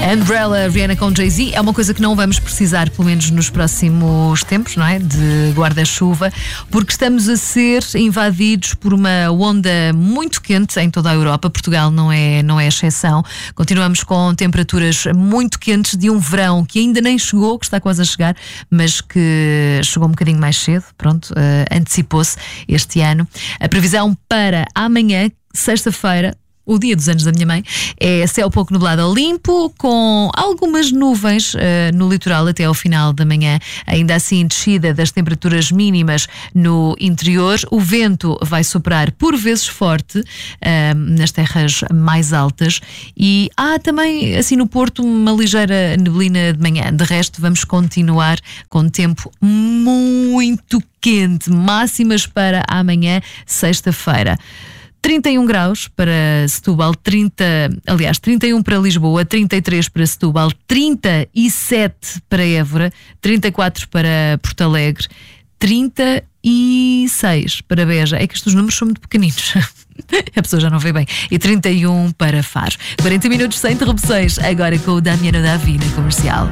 Umbrella, Rihanna com Jay-Z, é uma coisa que não vamos precisar, pelo menos nos próximos tempos, não é? De guarda-chuva, porque estamos a ser invadidos por uma onda muito quente em toda a Europa. Portugal não é exceção. Continuamos com temperaturas muito quentes de um verão que ainda nem chegou, que está quase a chegar, mas que chegou um bocadinho mais cedo. Pronto, antecipou-se este ano. A previsão para amanhã, sexta-feira, o dia dos anos da minha mãe, é céu pouco nublado ao limpo, com algumas nuvens no litoral até ao final da manhã. Ainda assim, descida das temperaturas mínimas no interior. O vento vai soprar por vezes forte nas terras mais altas. E há também, assim no Porto, uma ligeira neblina de manhã. De resto, vamos continuar com tempo muito quente. Máximas para amanhã, sexta-feira. 31 graus para Setúbal, 31 para Lisboa, 33 para Setúbal, 37 para Évora, 34 para Porto Alegre, 36 para Beja. É que estes números são muito pequeninos. A pessoa já não vê bem. E 31 para Faro. 40 minutos sem interrupções, agora com o Damiano Davi na Comercial.